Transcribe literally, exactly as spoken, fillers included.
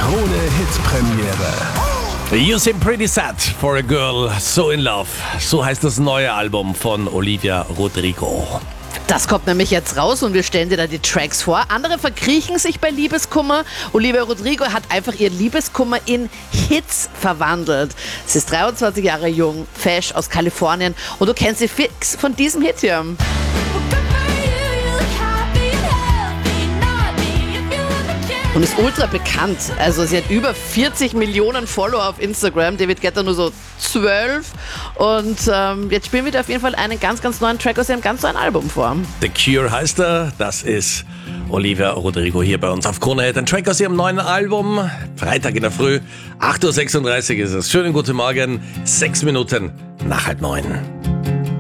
Krone-Hit-Premiere. You seem pretty sad for a girl so in love. So heißt das neue Album von Olivia Rodrigo. Das kommt nämlich jetzt raus und wir stellen dir da die Tracks vor. Andere verkriechen sich bei Liebeskummer. Olivia Rodrigo hat einfach ihr Liebeskummer in Hits verwandelt. Sie ist dreiundzwanzig Jahre jung, fesch aus Kalifornien und du kennst sie fix von diesem Hit hier. Und ist ultra bekannt. Also sie hat über vierzig Millionen Follower auf Instagram. David Guetta nur so zwölf. Und ähm, jetzt spielen wir dir auf jeden Fall einen ganz, ganz neuen Track aus ihrem ganz neuen Album vor. The Cure heißt er. Das ist Olivia Rodrigo hier bei uns auf Krone Hit. Ein Track aus ihrem neuen Album. Freitag in der Früh. acht Uhr sechsunddreißig ist es. Schönen guten Morgen. Sechs Minuten nach halb neun.